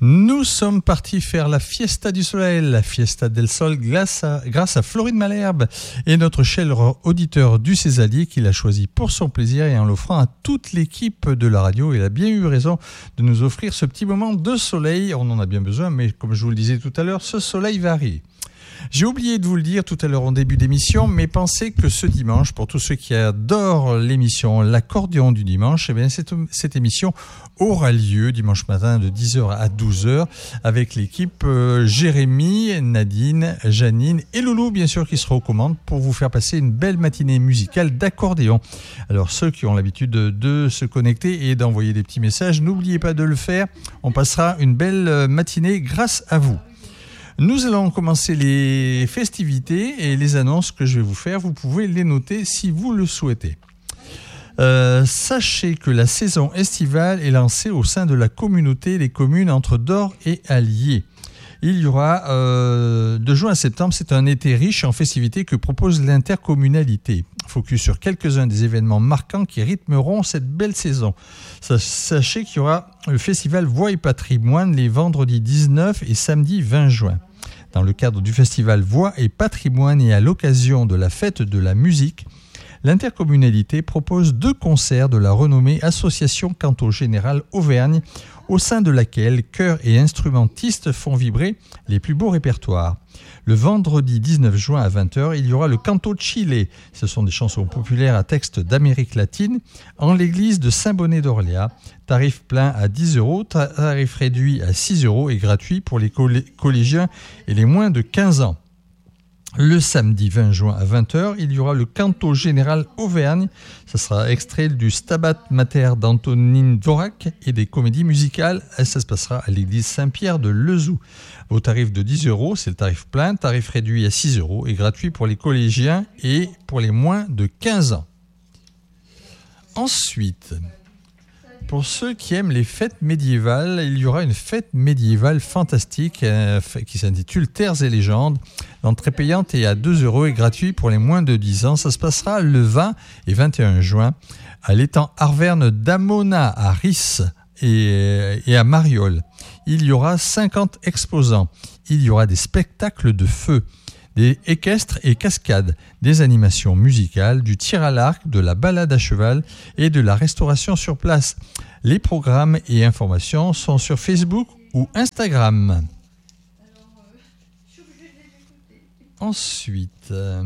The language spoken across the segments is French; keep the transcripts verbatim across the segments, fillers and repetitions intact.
Nous sommes partis faire la Fiesta du Soleil, la Fiesta del Sol, grâce à, grâce à Florine Malherbe et notre cher auditeur du Césalier qui l'a choisi pour son plaisir et en l'offrant à toute l'équipe de la radio. Il a bien eu raison de nous offrir ce petit moment de soleil. On en a bien besoin, mais comme je vous le disais tout à l'heure, ce soleil varie. J'ai oublié de vous le dire tout à l'heure en début d'émission, mais pensez que ce dimanche, pour tous ceux qui adorent l'émission L'accordéon du dimanche, eh bien cette, cette émission aura lieu dimanche matin de dix heures à douze heures avec l'équipe euh, Jérémy, Nadine, Janine et Loulou, bien sûr, qui sera aux commandes pour vous faire passer une belle matinée musicale d'accordéon. Alors ceux qui ont l'habitude de, de se connecter et d'envoyer des petits messages, n'oubliez pas de le faire. On passera une belle matinée grâce à vous. Nous allons commencer les festivités et les annonces que je vais vous faire. Vous pouvez les noter si vous le souhaitez. Euh, sachez que la saison estivale est lancée au sein de la communauté des communes entre Dore et Allier. Il y aura euh, de juin à septembre, c'est un été riche en festivités que propose l'intercommunalité. Focus sur quelques-uns des événements marquants qui rythmeront cette belle saison. Sachez qu'il y aura le festival Voix et Patrimoine les vendredis dix-neuf et samedi vingt juin. Dans le cadre du festival Voix et Patrimoine et à l'occasion de la fête de la musique, l'intercommunalité propose deux concerts de la renommée Association Canto Général Auvergne, au sein de laquelle chœurs et instrumentistes font vibrer les plus beaux répertoires. Le vendredi dix-neuf juin à vingt heures, il y aura le Canto Chile. Ce sont des chansons populaires à texte d'Amérique latine en l'église de Saint-Bonnet-d'Orléans. Tarif plein à dix euros, tarif réduit à six euros et gratuit pour les collé- collégiens et les moins de quinze ans. Le samedi vingt juin à vingt heures, il y aura le Canto Général Auvergne. Ça sera extrait du Stabat Mater d'Antonine Dvorak et des comédies musicales. Ça se passera à l'église Saint-Pierre de Lezoux. Vos tarifs de dix euros, c'est le tarif plein, tarif réduit à six euros et gratuit pour les collégiens et pour les moins de quinze ans. Ensuite, pour ceux qui aiment les fêtes médiévales, il y aura une fête médiévale fantastique euh, qui s'intitule Terres et légendes. L'entrée payante est à deux euros et gratuit pour les moins de dix ans. Ça se passera le vingt et vingt et un juin à l'étang Arverne d'Amona à Ris et, et à Mariol. Il y aura cinquante exposants. Il y aura des spectacles de feu, des équestres et cascades, des animations musicales, du tir à l'arc, de la balade à cheval et de la restauration sur place. Les programmes et informations sont sur Facebook ou Instagram. Ensuite, euh,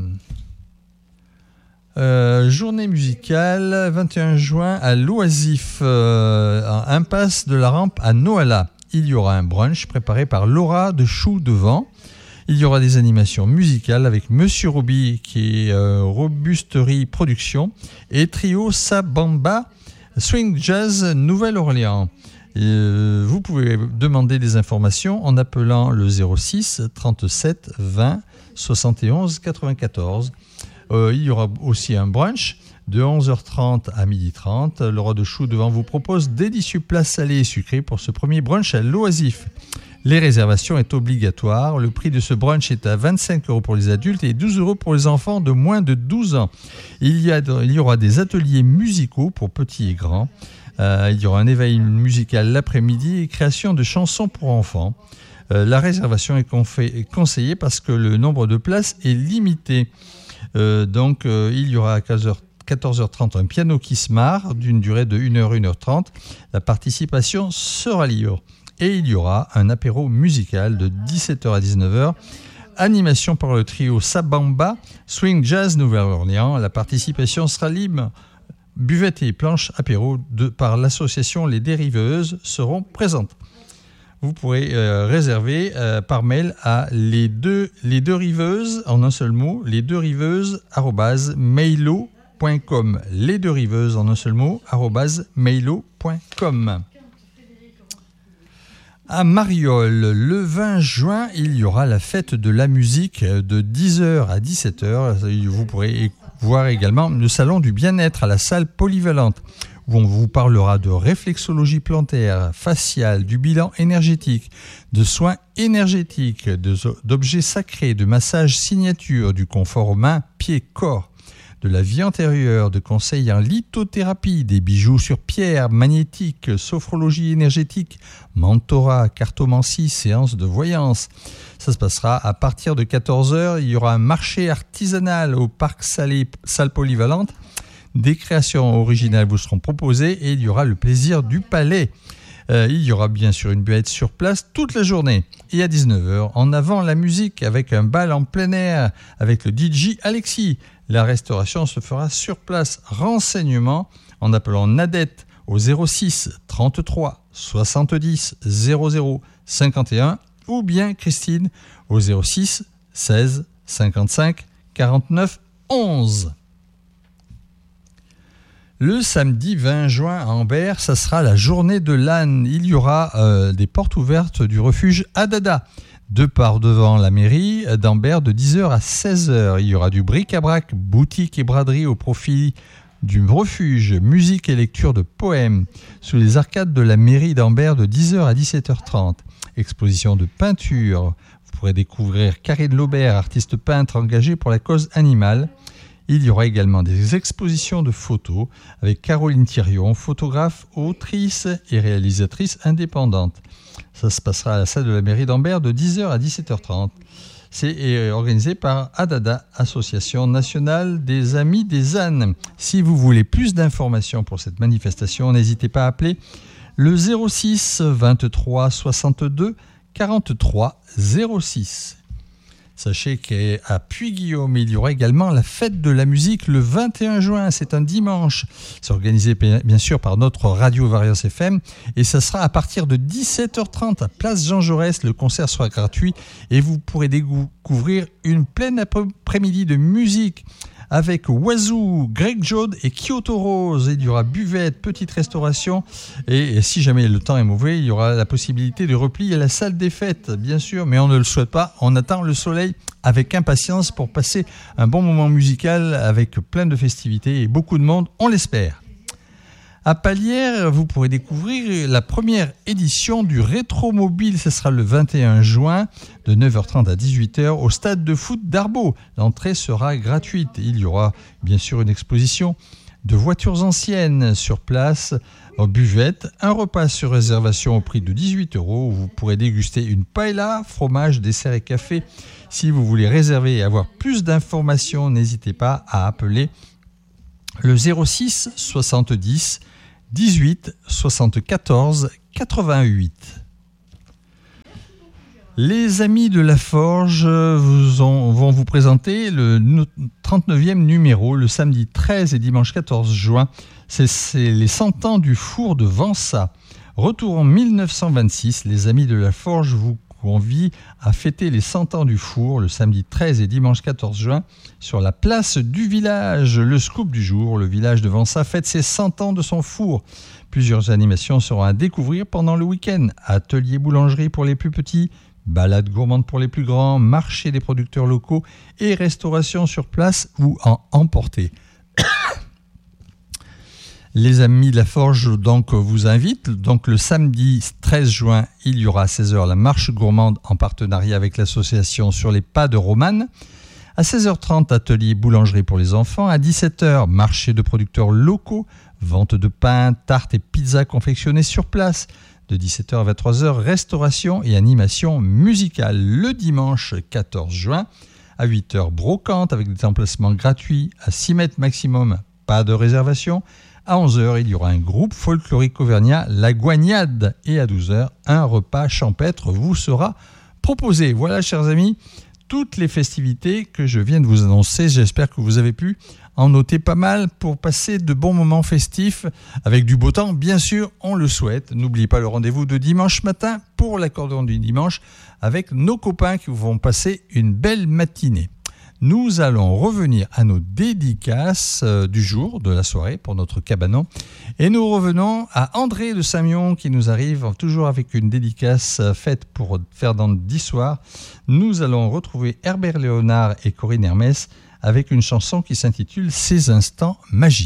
euh, journée musicale, vingt et un juin à l'Oisif, euh, impasse de la Rampe à Noala. Il y aura un brunch préparé par Laura de Chou de Vent. Il y aura des animations musicales avec Monsieur Roby qui est euh, Robusterie Production et Trio Sabamba Swing Jazz Nouvelle-Orléans. Et, euh, vous pouvez demander des informations en appelant le zéro six trente-sept vingt soixante et onze quatre-vingt-quatorze. Euh, il y aura aussi un brunch de onze heures trente à midi trente. Le Roi de Chou devant vous propose délicieux plats salés et sucrés pour ce premier brunch à l'Oisif. Les réservations est obligatoire. Le prix de ce brunch est à vingt-cinq euros pour les adultes et douze euros pour les enfants de moins de douze ans. Il y, a, il y aura des ateliers musicaux pour petits et grands. Euh, il y aura un éveil musical l'après-midi et création de chansons pour enfants. Euh, la réservation est, confé- est conseillée parce que le nombre de places est limité. Euh, donc, euh, il y aura à quatorze heures trente un piano qui se marre d'une durée de une heure, une heure trente. La participation sera libre. Et il y aura un apéro musical de dix-sept heures à dix-neuf heures. Animation par le trio Sabamba, Swing Jazz Nouvelle-Orléans. La participation sera libre. Buvette et planches apéro de, par l'association Les Dériveuses seront présentes. Vous pourrez euh, réserver euh, par mail à les deux, les deux riveuses, en un seul mot, les deux riveuses, arrobase, mailo point com. Les deux riveuses, en un seul mot, arrobase, mailo point com. À Mariol, le vingt juin, il y aura la fête de la musique de dix heures à dix-sept heures. Vous pourrez voir également le salon du bien-être à la salle polyvalente, où on vous parlera de réflexologie plantaire, faciale, du bilan énergétique, de soins énergétiques, de, d'objets sacrés, de massage signature, du confort aux mains, pieds, corps, de la vie antérieure, de conseils en lithothérapie, des bijoux sur pierre, magnétique, sophrologie énergétique, mentorat, cartomancie, séance de voyance. Ça se passera à partir de quatorze heures. Il y aura un marché artisanal au parc Salé, salle polyvalente. Des créations originales vous seront proposées et il y aura le plaisir du palais. Euh, il y aura bien sûr une buvette sur place toute la journée. Et à dix-neuf heures, en avant la musique avec un bal en plein air avec le D J Alexis. La restauration se fera sur place. Renseignements en appelant Nadette au zéro six trente-trois soixante-dix zéro zéro cinquante et un ou bien Christine au zéro six seize cinquante-cinq quarante-neuf onze. Le samedi vingt juin à Ambert, ça sera la journée de l'âne. Il y aura euh, des portes ouvertes du refuge Adada, de part devant la mairie d'Ambert de dix heures à seize heures. Il y aura du bric-à-brac, boutique et braderie au profit du refuge, musique et lecture de poèmes, sous les arcades de la mairie d'Ambert de dix heures à dix-sept heures trente. Exposition de peinture. Vous pourrez découvrir Karine Laubert, artiste peintre engagée pour la cause animale. Il y aura également des expositions de photos avec Caroline Thirion, photographe, autrice et réalisatrice indépendante. Ça se passera à la salle de la mairie d'Ambert de dix heures à dix-sept heures trente. C'est organisé par Adada, Association nationale des amis des ânes. Si vous voulez plus d'informations pour cette manifestation, n'hésitez pas à appeler le zéro six vingt-trois soixante-deux quarante-trois zéro six. Sachez qu'à Puy-Guillaume, il y aura également la fête de la musique le vingt et un juin. C'est un dimanche. C'est organisé bien sûr par notre radio Variance F M. Et ça sera à partir de dix-sept heures trente à Place Jean Jaurès. Le concert sera gratuit et vous pourrez découvrir une pleine après-midi de musique avec Wazoo, Greg Jode et Kyoto Rose. Il y aura buvette, petite restauration et si jamais le temps est mauvais, il y aura la possibilité de repli à la salle des fêtes, bien sûr, mais on ne le souhaite pas. On attend le soleil avec impatience pour passer un bon moment musical avec plein de festivités et beaucoup de monde, on l'espère. À Palière, vous pourrez découvrir la première édition du Rétromobile. Ce sera le vingt et un juin de neuf heures trente à dix-huit heures au stade de foot d'Arbaud. L'entrée sera gratuite. Il y aura bien sûr une exposition de voitures anciennes sur place, en buvette, un repas sur réservation au prix de dix-huit euros où vous pourrez déguster une paella, fromage, dessert et café. Si vous voulez réserver et avoir plus d'informations, n'hésitez pas à appeler le zéro six soixante-dix dix-huit soixante-quatorze quatre-vingt-huit. Les amis de la Forge vous ont, vont vous présenter le trente-neuvième numéro le samedi treize et dimanche quatorze juin. C'est, c'est les cent ans du four de Vansa. Retour en mille neuf cent vingt-six, les amis de la Forge vous convient à fêter les cent ans du four le samedi treize et dimanche quatorze juin sur la place du village. Le scoop du jour, le village de Vansa fête ses cent ans de son four. Plusieurs animations seront à découvrir pendant le week-end. Atelier boulangerie pour les plus petits, balade gourmande pour les plus grands, marché des producteurs locaux et restauration sur place ou en emporter. Les amis de la Forge donc vous invitent. Donc le samedi treize juin, il y aura à seize heures la marche gourmande en partenariat avec l'association Sur les pas de Romane. À seize heures trente, atelier boulangerie pour les enfants. À dix-sept heures, marché de producteurs locaux, vente de pain, tartes et pizzas confectionnées sur place. De dix-sept heures à vingt-trois heures, restauration et animation musicale. Le dimanche quatorze juin, à huit heures, brocante avec des emplacements gratuits à six mètres maximum, pas de réservation. À onze heures, il y aura un groupe folklorique auvergnat, La Guagnade. Et à douze heures, un repas champêtre vous sera proposé. Voilà, chers amis, toutes les festivités que je viens de vous annoncer. J'espère que vous avez pu en noter pas mal pour passer de bons moments festifs avec du beau temps. Bien sûr, on le souhaite. N'oubliez pas le rendez-vous de dimanche matin pour l'accordéon du dimanche avec nos copains qui vous vont passer une belle matinée. Nous allons revenir à nos dédicaces du jour, de la soirée, pour notre cabanon. Et nous revenons à André de Saint-Mion qui nous arrive toujours avec une dédicace faite pour Ferdinand Soir. Nous allons retrouver Herbert Léonard et Corinne Hermès avec une chanson qui s'intitule « Ces instants magiques ».